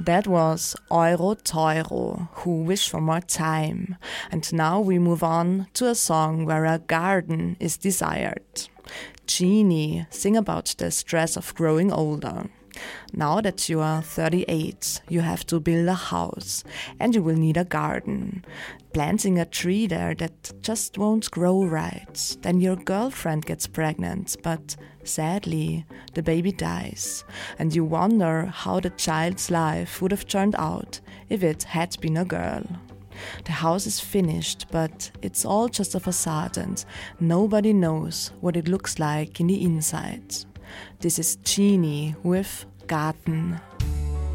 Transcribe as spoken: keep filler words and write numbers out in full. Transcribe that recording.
That was Euro Teuro, Who Wish for More Time. And now we move on to a song where a garden is desired. Genie sing about the stress of growing older. Now that you are thirty-eight, you have to build a house and you will need a garden. Planting a tree there that just won't grow right. Then your girlfriend gets pregnant, but sadly, the baby dies. And you wonder how the child's life would have turned out if it had been a girl. The house is finished, but it's all just a facade and nobody knows what it looks like in the inside. This is Genie with Garten.